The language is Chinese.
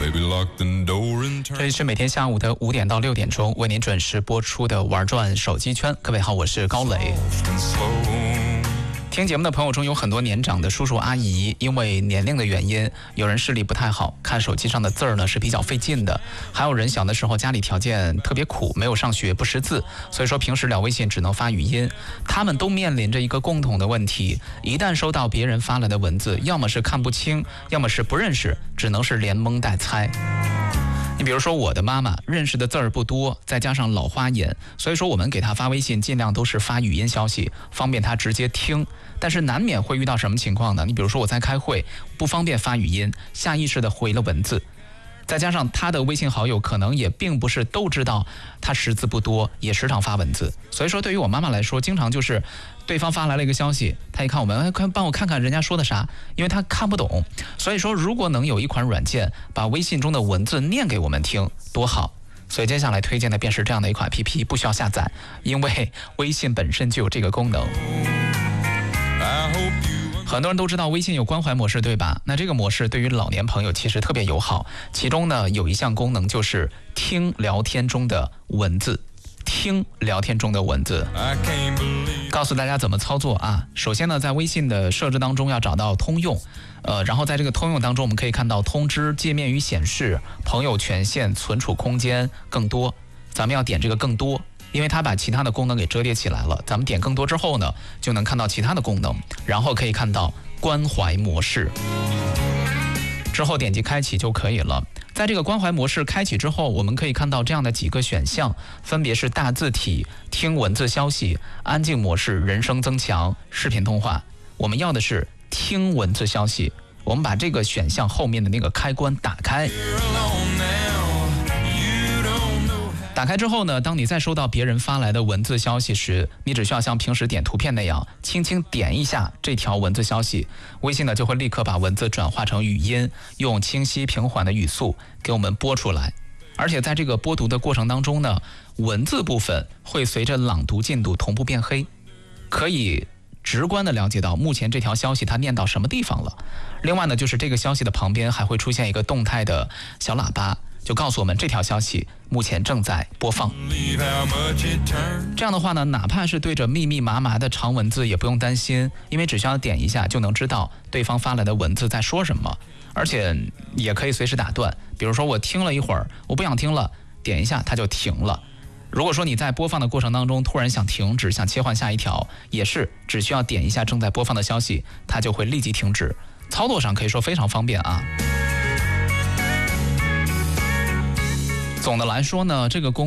这里是每天下午的5点到6点钟为您准时播出的玩转手机圈。各位好，我是高磊。听节目的朋友中有很多年长的叔叔阿姨，因为年龄的原因，有人视力不太好，看手机上的字儿呢是比较费劲的；还有人小的时候家里条件特别苦，没有上学不识字，所以说平时聊微信只能发语音。他们都面临着一个共同的问题：一旦收到别人发来的文字，要么是看不清，要么是不认识，只能是连蒙带猜。你比如说我的妈妈认识的字儿不多，再加上老花眼，所以说我们给她发微信尽量都是发语音消息，方便她直接听。但是难免会遇到什么情况呢？你比如说我在开会，不方便发语音，下意识的回了文字，再加上他的微信好友可能也并不是都知道他识字不多，也时常发文字，所以说对于我妈妈来说，经常就是对方发来了一个消息，她一看我们，快帮我看看人家说的啥，因为她看不懂。所以说如果能有一款软件把微信中的文字念给我们听，多好。所以接下来推荐的便是这样的一款 APP， 不需要下载，因为微信本身就有这个功能。很多人都知道微信有关怀模式，对吧？那这个模式对于老年朋友其实特别友好，其中呢有一项功能就是听聊天中的文字。听聊天中的文字，告诉大家怎么操作啊。首先呢，在微信的设置当中要找到通用，然后在这个通用当中，我们可以看到通知、界面与显示、朋友权限、存储空间、更多。咱们要点这个更多，因为它把其他的功能给折叠起来了。咱们点更多之后呢，就能看到其他的功能，然后可以看到关怀模式，之后点击开启就可以了。在这个关怀模式开启之后，我们可以看到这样的几个选项，分别是大字体、听文字消息、安静模式、人声增强、视频通话。我们要的是听文字消息，我们把这个选项后面的那个开关打开。打开之后呢，当你再收到别人发来的文字消息时，你只需要像平时点图片那样，轻轻点一下这条文字消息，微信呢就会立刻把文字转化成语音，用清晰平缓的语速给我们播出来。而且在这个播读的过程当中呢，文字部分会随着朗读进度同步变黑，可以直观的了解到目前这条消息它念到什么地方了。另外呢，就是这个消息的旁边还会出现一个动态的小喇叭，就告诉我们这条消息目前正在播放。这样的话呢，哪怕是对着密密麻麻的长文字也不用担心，因为只需要点一下就能知道对方发来的文字在说什么，而且也可以随时打断。比如说我听了一会儿，我不想听了，点一下它就停了。如果说你在播放的过程当中突然想停止，想切换下一条，也是只需要点一下正在播放的消息，它就会立即停止。操作上可以说非常方便啊。总的来说呢，这个功